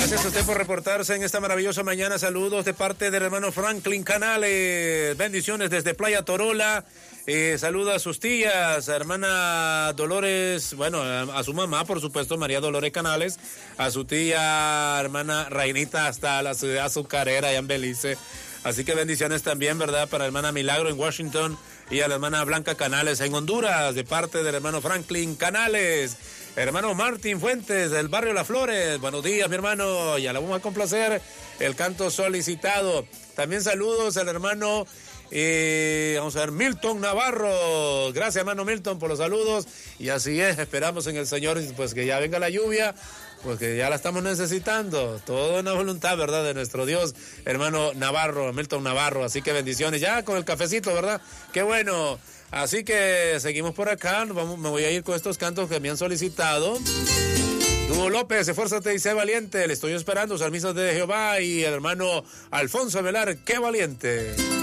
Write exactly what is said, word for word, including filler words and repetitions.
Gracias a usted por reportarse en esta maravillosa mañana. Saludos de parte del hermano Franklin Canales. Bendiciones desde Playa Torola. Eh, saluda a sus tías, a hermana Dolores, bueno, a, a su mamá, por supuesto, María Dolores Canales, a su tía, hermana Rainita, hasta la ciudad azucarera, allá en Belice. Así que bendiciones también, ¿verdad?, para la hermana Milagro en Washington y a la hermana Blanca Canales en Honduras, de parte del hermano Franklin Canales. Hermano Martín Fuentes, del barrio Las Flores, buenos días, mi hermano, ya la vamos a complacer, el canto solicitado. También saludos al hermano, eh, vamos a ver, Milton Navarro. Gracias, hermano Milton, por los saludos. Y así es, esperamos en el Señor, pues que ya venga la lluvia, pues que ya la estamos necesitando. Todo en la voluntad, ¿verdad?, de nuestro Dios, hermano Navarro, Milton Navarro. Así que bendiciones, ya con el cafecito, ¿verdad? Qué bueno. Así que seguimos por acá, vamos, me voy a ir con estos cantos que me han solicitado. Dúo López, esfuérzate y sé valiente, le estoy esperando, salmisas de Jehová, y el hermano Alfonso Velar, qué valiente.